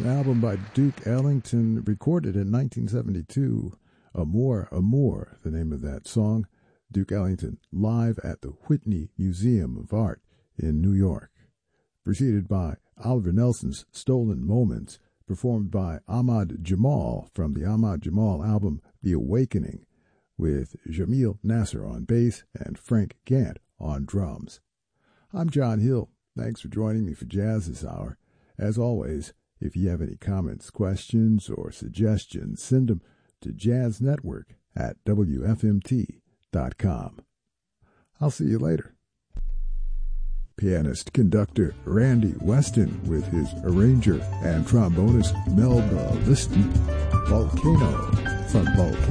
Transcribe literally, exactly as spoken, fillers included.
An album by Duke Ellington, recorded in nineteen seventy-two. Amour, Amour, the name of that song. Duke Ellington, live at the Whitney Museum of Art in New York. Preceded by Oliver Nelson's Stolen Moments, performed by Ahmad Jamal from the Ahmad Jamal album The Awakening, with Jamil Nasser on bass and Frank Gant on drums. I'm John Hill. Thanks for joining me for Jazz this hour. As always, if you have any comments, questions, or suggestions, send them to jazznetwork at W F M T dot com. I'll see you later. Pianist-conductor Randy Weston with his arranger and trombonist Melba Liston, Volcano from Volcano.